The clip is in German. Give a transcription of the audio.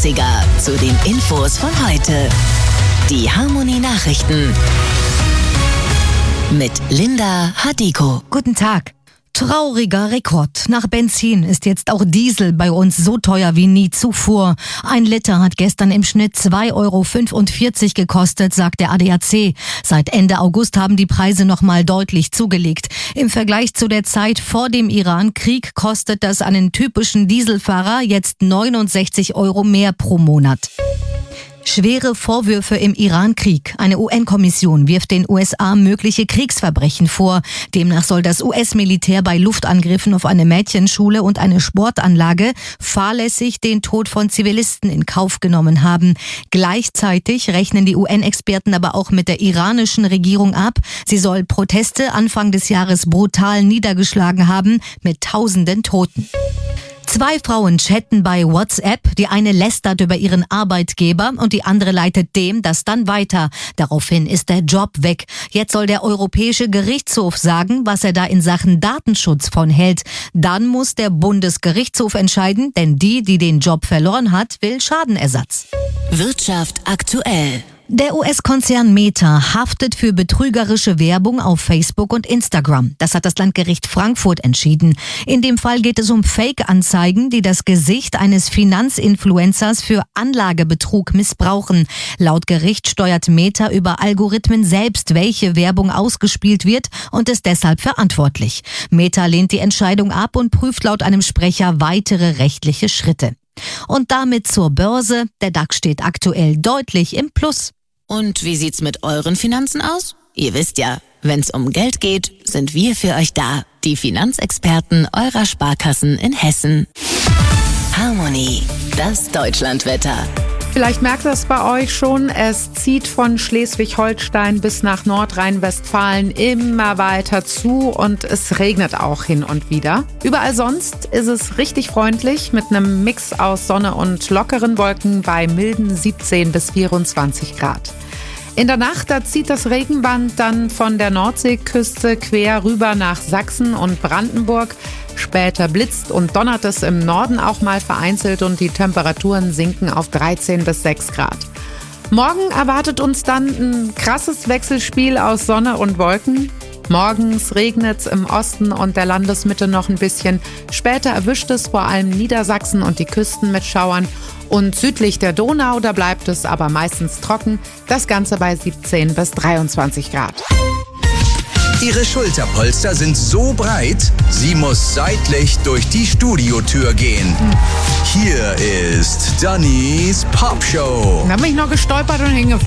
Klassiker zu den Infos von heute. Die Harmony Nachrichten mit Linda Hadiko. Guten Tag. Trauriger Rekord. Nach Benzin ist jetzt auch Diesel bei uns so teuer wie nie zuvor. 1 Liter hat gestern im Schnitt 2,45 € gekostet, sagt der ADAC. Seit Ende August haben die Preise nochmal deutlich zugelegt. Im Vergleich zu der Zeit vor dem Iran-Krieg kostet das einen typischen Dieselfahrer jetzt 69 € mehr pro Monat. Schwere Vorwürfe im Iran-Krieg. Eine UN-Kommission wirft den USA mögliche Kriegsverbrechen vor. Demnach soll das US-Militär bei Luftangriffen auf eine Mädchenschule und eine Sportanlage fahrlässig den Tod von Zivilisten in Kauf genommen haben. Gleichzeitig rechnen die UN-Experten aber auch mit der iranischen Regierung ab. Sie soll Proteste Anfang des Jahres brutal niedergeschlagen haben, mit Tausenden Toten. 2 Frauen chatten bei WhatsApp. Die eine lästert über ihren Arbeitgeber und die andere leitet dem das dann weiter. Daraufhin ist der Job weg. Jetzt soll der Europäische Gerichtshof sagen, was er da in Sachen Datenschutz von hält. Dann muss der Bundesgerichtshof entscheiden, denn die den Job verloren hat, will Schadenersatz. Wirtschaft aktuell. Der US-Konzern Meta haftet für betrügerische Werbung auf Facebook und Instagram. Das hat das Landgericht Frankfurt entschieden. In dem Fall geht es um Fake-Anzeigen, die das Gesicht eines Finanzinfluencers für Anlagebetrug missbrauchen. Laut Gericht steuert Meta über Algorithmen selbst, welche Werbung ausgespielt wird und ist deshalb verantwortlich. Meta lehnt die Entscheidung ab und prüft laut einem Sprecher weitere rechtliche Schritte. Und damit zur Börse. Der DAX steht aktuell deutlich im Plus. Und wie sieht's mit euren Finanzen aus? Ihr wisst ja, wenn's um Geld geht, sind wir für euch da. Die Finanzexperten eurer Sparkassen in Hessen. Harmony, das Deutschlandwetter. Vielleicht merkt ihr es bei euch schon, es zieht von Schleswig-Holstein bis nach Nordrhein-Westfalen immer weiter zu und es regnet auch hin und wieder. Überall sonst ist es richtig freundlich mit einem Mix aus Sonne und lockeren Wolken bei milden 17 bis 24 Grad. In der Nacht, da zieht das Regenband dann von der Nordseeküste quer rüber nach Sachsen und Brandenburg. Später blitzt und donnert es im Norden auch mal vereinzelt und die Temperaturen sinken auf 13 bis 6 Grad. Morgen erwartet uns dann ein krasses Wechselspiel aus Sonne und Wolken. Morgens regnet es im Osten und der Landesmitte noch ein bisschen. Später erwischt es vor allem Niedersachsen und die Küsten mit Schauern. Und südlich der Donau, da bleibt es aber meistens trocken. Das Ganze bei 17 bis 23 Grad. Ihre Schulterpolster sind so breit, sie muss seitlich durch die Studiotür gehen. Hier ist Dannys Popshow. Da bin ich noch gestolpert und hingefallen.